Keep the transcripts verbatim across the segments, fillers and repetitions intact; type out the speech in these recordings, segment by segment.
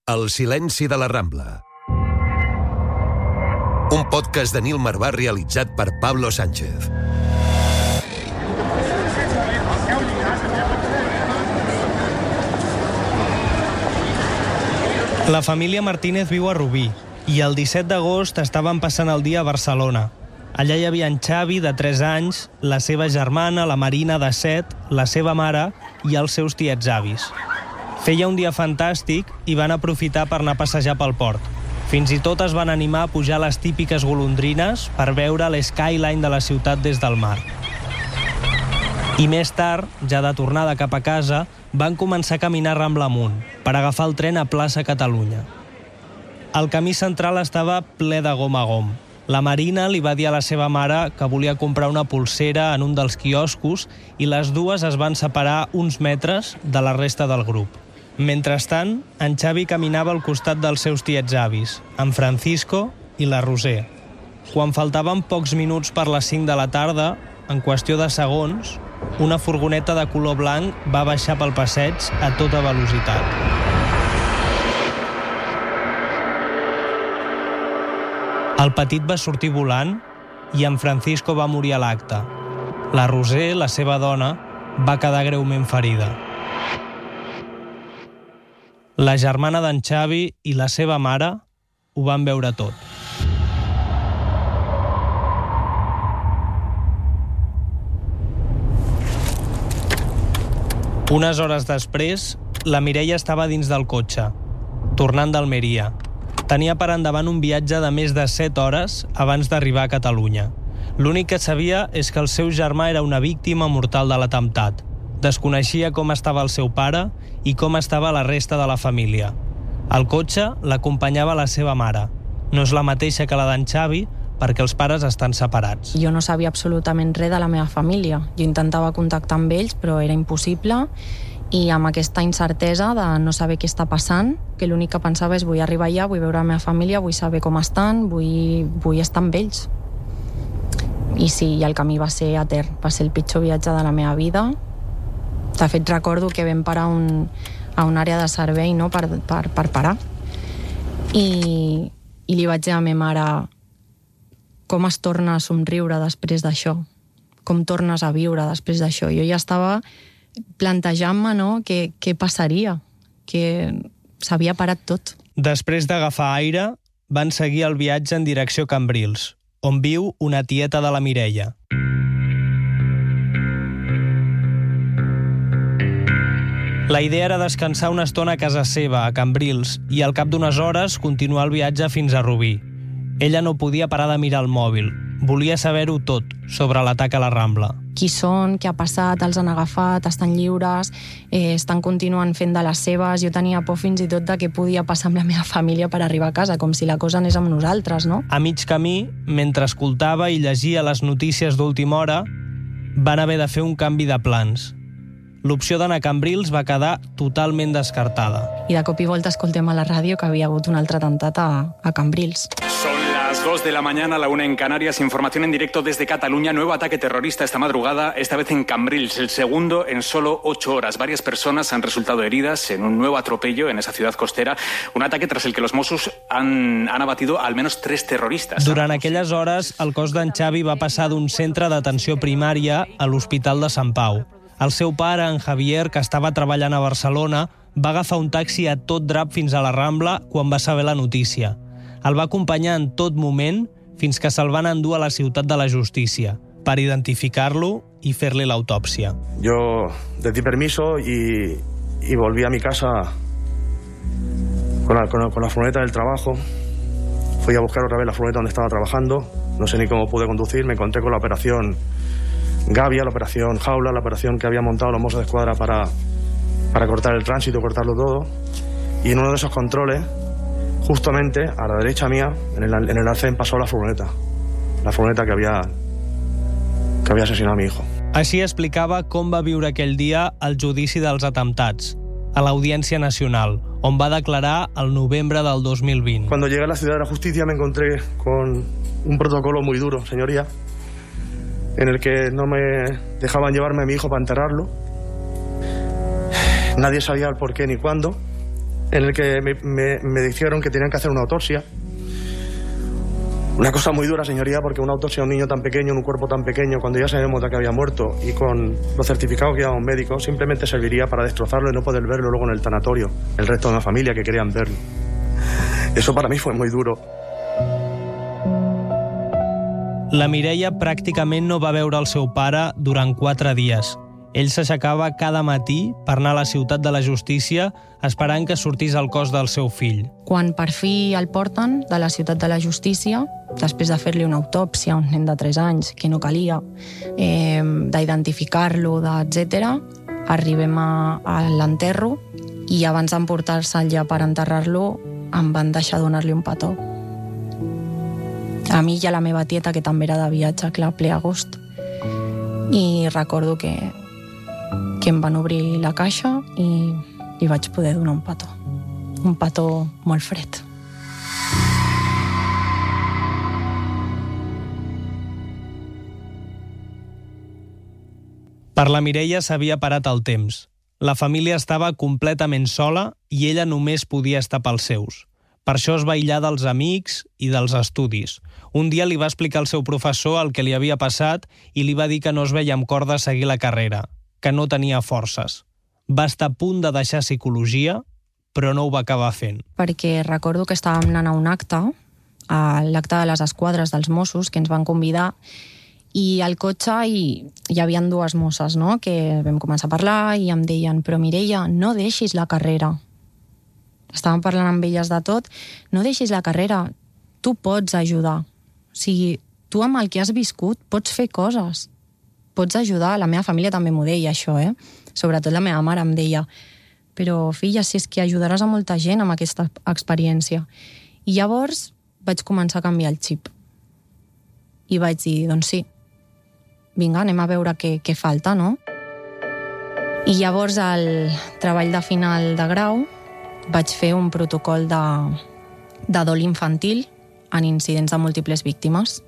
El silenci de la Rambla. Un podcast de Nil Marvà realitzat per Pablo Sánchez. La família Martínez viu a Rubí i el disset d'agost estaven passant el dia a Barcelona. Allà hi havia en Xavi, de tres anys, la seva germana, la Marina, de set, la seva mare i els seus tiets avis. Feia un dia fantàstic i van aprofitar per anar a passejar pel port. Fins i tot es van animar a pujar les típiques golondrines per veure l'skyline de la ciutat des del mar. I més tard, ja de tornada cap a casa, van començar a caminar Rambla amunt per agafar el tren a plaça Catalunya. El camí central estava ple de gom a gom. La Marina li va dir a la seva mare que volia comprar una pulsera en un dels quioscos i les dues es van separar uns metres de la resta del grup. Mentrestant, en Xavi caminava al costat dels seus tiets avis, en Francisco i la Roser. Quan faltaven pocs minuts per les cinc de la tarda, en qüestió de segons, una furgoneta de color blanc va baixar pel passeig a tota velocitat. El petit va sortir volant i en Francisco va morir a l'acte. La Roser, la seva dona, va quedar greument ferida. La germana d'en Xavi i la seva mare ho van veure tot. Unes hores després, la Mireia estava dins del cotxe, tornant d'Almeria. Tenia per endavant un viatge de més de set hores abans d'arribar a Catalunya. L'únic que sabia és que el seu germà era una víctima mortal de l'atemptat. Desconeixia com estava el seu pare i com estava la resta de la família. Al cotxe l'acompanyava la seva mare. No és la mateixa que la d'en Xavi, perquè els pares estan separats. Jo no sabia absolutament res de la meva família. Jo intentava contactar amb ells, però era impossible, i amb aquesta incertesa de no saber què està passant, que l'únic que pensava és vull arribar allà, vull veure la meva família, vull saber com estan, vull, vull estar amb ells. I sí, i el camí va ser etern. Va ser el pitjor viatge de la meva vida. De fet, recordo que vam parar un, a una àrea de servei, no?, per, per, per parar. I, I li vaig dir a la meva mare com es torna a somriure després d'això, com tornes a viure després d'això. Jo ja estava plantejant-me, no?, què, què passaria, que s'havia parat tot. Després d'agafar aire, van seguir el viatge en direcció a Cambrils, on viu una tieta de la Mireia. La idea era descansar una estona a casa seva, a Cambrils, i al cap d'unes hores continuar el viatge fins a Rubí. Ella no podia parar de mirar el mòbil. Volia saber-ho tot sobre l'atac a la Rambla. Qui són, què ha passat, els han agafat, estan lliures, eh, estan continuant fent de les seves. Jo tenia por fins i tot de què podia passar amb la meva família per arribar a casa, com si la cosa anés amb nosaltres, no? A mig camí, mentre escoltava i llegia les notícies d'última hora, van haver de fer un canvi de plans. L'opció d'anar a Cambrils va quedar totalment descartada. I de cop i volta escoltem a la ràdio que havia hagut un altre atemptat a, a Cambrils. Son las dos de la mañana, la una en Canarias. Información en directo desde Cataluña. Nuevo ataque terrorista esta madrugada, esta vez en Cambrils, el segundo en solo ocho horas. Varias personas han resultado heridas en un nuevo atropello en esa ciudad costera. Un ataque tras el que los Mossos han, han abatido al menos tres terroristas. Durant aquelles hores, el cos d'en Xavi va passar d'un centre d'atenció primària a l'Hospital de Sant Pau. El seu pare, en Javier, que estava treballant a Barcelona, va agafar un taxi a tot drap fins a la Rambla quan va saber la notícia. El va acompanyar en tot moment fins que se'l van endur a la ciutat de la justícia per identificar-lo i fer-li l'autòpsia. Yo le di permiso y, y volví a mi casa con la, con, la, con la furgoneta del trabajo. Fui a buscar otra vez la furgoneta donde estaba trabajando. No sé ni cómo pude conducir. Me encontré con la operación Gavia, la operación Jaula, la operación que habían montado los Mossos de Escuadra para, para cortar el tránsito, cortarlo todo. Y en uno de esos controles, justamente a la derecha mía, en el, en el arcén, pasó la furgoneta. La furgoneta que había, que havia asesinat a mi hijo. Així explicava com va viure aquell dia el judici dels atemptats, a l'Audiència Nacional, on va declarar el novembre del dos mil vint. Cuando llegué a la Ciudad de la Justicia me encontré con un protocolo muy duro, señoría, en el que no me dejaban llevarme a mi hijo para enterrarlo. Nadie sabía el por qué ni cuándo. en el que me, me, me dijeron que tenían que hacer una autopsia. Una cosa muy dura, señoría, porque una autopsia a un niño tan pequeño, en un cuerpo tan pequeño, cuando ya sabemos de que había muerto y con los certificados que llevaba un médico, simplemente serviría para destrozarlo y no poder verlo luego en el tanatorio, el resto de la familia que querían verlo. Eso para mí fue muy duro. La Mireia pràcticament no va veure el seu pare durant quatre dies. Ell s'aixecava cada matí per anar a la ciutat de la justícia esperant que sortís el cos del seu fill. Quan per fi el porten de la ciutat de la justícia, després de fer-li una autòpsia a un nen de tres anys, que no calia, eh, d'identificar-lo, etcètera, arribem a, a l'enterro i abans d'emportar-se'l ja per enterrar-lo em van deixar donar-li un petó. A mi i a la meva tieta, que també era de viatge, clar, ple agost. I recordo que, que em van obrir la caixa i li vaig poder donar un petó. Un petó molt fred. Per la Mireia s'havia parat el temps. La família estava completament sola i ella només podia estar pels seus. Per això es va aïllar dels amics i dels estudis. Un dia li va explicar al seu professor el que li havia passat i li va dir que no es veia amb cor de seguir la carrera, que no tenia forces. Va estar a punt de deixar psicologia, però no ho va acabar fent. Perquè recordo que estàvem anant a un acte, a l'acte de les esquadres dels Mossos, que ens van convidar, i al cotxe hi, hi havia dues mosses, no?, que vam començar a parlar i em deien: però Mireia, no deixis la carrera. Estàvem parlant amb elles de tot. No deixis la carrera, tu pots ajudar. O sigui, tu amb el que has viscut pots fer coses. Pots ajudar. La meva família també m'ho deia, això, eh? Sobretot la meva mare em deia: però filla, si és que ajudaràs a molta gent amb aquesta experiència. I llavors vaig començar a canviar el xip. I vaig dir, doncs sí, vinga, anem a veure què, què falta, no? I llavors, al treball de final de grau, vaig fer un protocol de, de dol infantil en incidents de múltiples víctimes.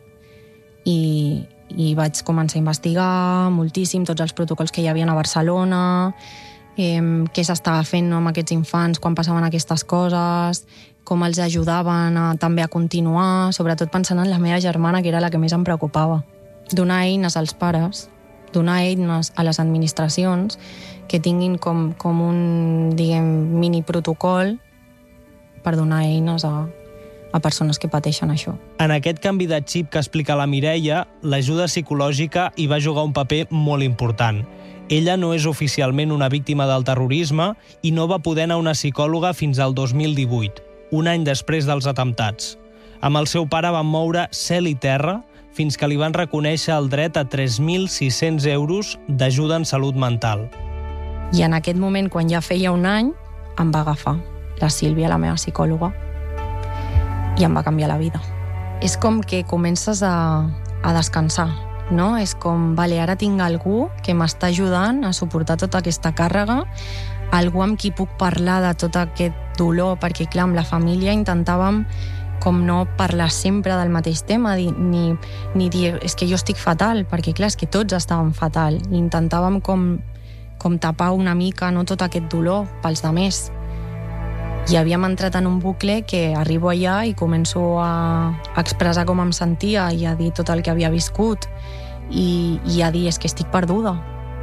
I, i vaig començar a investigar moltíssim tots els protocols que hi havia a Barcelona, eh, què s'estava fent, no, amb aquests infants quan passaven aquestes coses, com els ajudaven a, també a continuar, sobretot pensant en la meva germana, que era la que més em preocupava. Donar eines als pares, donar eines a les administracions que tinguin com, com un, diguem, mini protocol per donar eines a, a persones que pateixen això. En aquest canvi de xip que explica la Mireia, l'ajuda psicològica hi va jugar un paper molt important. Ella no és oficialment una víctima del terrorisme i no va poder anar a una psicòloga fins al dos mil divuit, un any després dels atemptats. Amb el seu pare van moure cel i terra fins que li van reconèixer el dret a tres mil sis-cents euros d'ajuda en salut mental. I en aquest moment, quan ja feia un any, em va agafar la Sílvia, la meva psicòloga, i em va canviar la vida. És com que comences a, a descansar, no? És com, vale, ara tinc algú que m'està ajudant a suportar tota aquesta càrrega, algú amb qui puc parlar de tot aquest dolor, perquè, clar, amb la família intentàvem com no parlar sempre del mateix tema, ni, ni dir, és que jo estic fatal, perquè, clar, és que tots estàvem fatal. Intentàvem com, com tapar una mica, no, tot aquest dolor pels demés. I havíem entrat en un bucle que arribo allà i començo a expressar com em sentia i a dir tot el que havia viscut i, i a dir, és que estic perduda.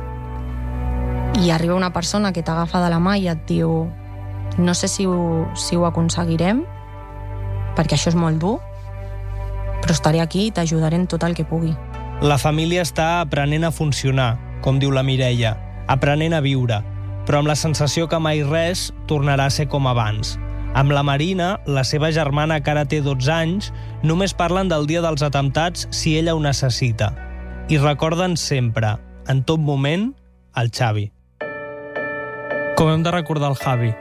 I arriba una persona que t'agafa de la mà i et diu: no sé si ho, si ho aconseguirem, perquè això és molt dur, però estaré aquí i t'ajudaré en tot el que pugui. La família està aprenent a funcionar, com diu la Mireia, aprenent a viure, però amb la sensació que mai res tornarà a ser com abans. Amb la Marina, la seva germana, que ara té dotze anys, només parlen del dia dels atemptats si ella ho necessita. I recorden sempre, en tot moment, el Xavi. Com hem de recordar el Javi?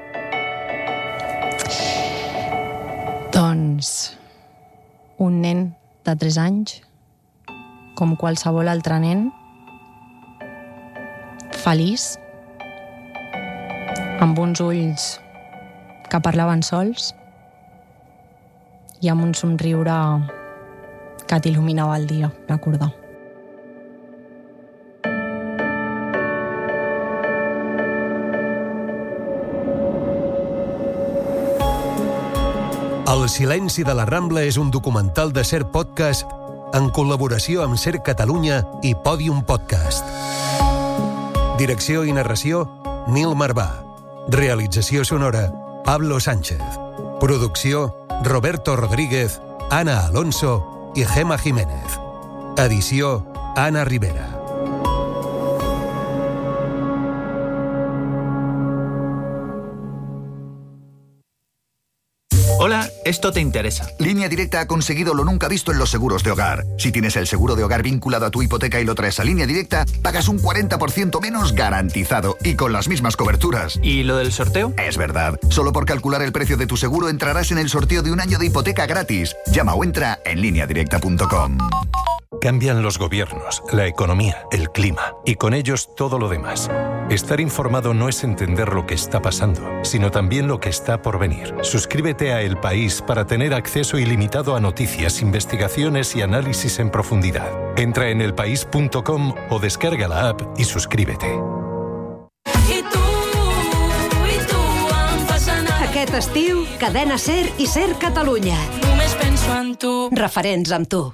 Doncs un nen de tres anys, com qualsevol altre nen, feliç, amb uns ulls que parlaven sols i amb un somriure que t'il·luminava el dia, recordar. El silenci de la Rambla és un documental de Ser Podcast en col·laboració amb Ser Catalunya i Podium Podcast. Direcció i narració, Nil Marvà. Realització sonora, Pablo Sánchez. Producció, Roberto Rodríguez, Ana Alonso i Gema Jiménez. Edició, Ana Rivera. Hola, esto te interesa. Línea Directa ha conseguido lo nunca visto en los seguros de hogar. Si tienes el seguro de hogar vinculado a tu hipoteca y lo traes a Línea Directa, pagas un cuarenta por ciento menos garantizado y con las mismas coberturas. ¿Y lo del sorteo? Es verdad. Solo por calcular el precio de tu seguro entrarás en el sorteo de un año de hipoteca gratis. Llama o entra en línea directa punto com. Cambian los gobiernos, la economía, el clima y con ellos todo lo demás. Estar informado no es entender lo que está pasando, sino también lo que está por venir. Suscríbete a El País para tener acceso ilimitado a noticias, investigaciones y análisis en profundidad. Entra en el país punto com o descarga la app y suscríbete. I tu, i tu em fas anar. Aquest estiu, Cadena Ser i Ser Catalunya. Només penso en tu. Referents amb tu.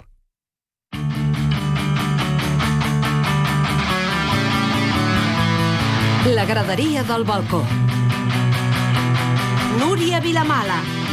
La graderia del balcó. Núria Vilamala.